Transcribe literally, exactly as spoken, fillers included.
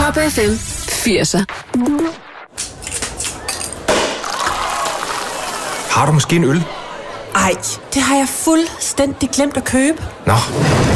Top F M firser. Har du måske en øl? Ej, det har jeg fuldstændig glemt at købe. Nå.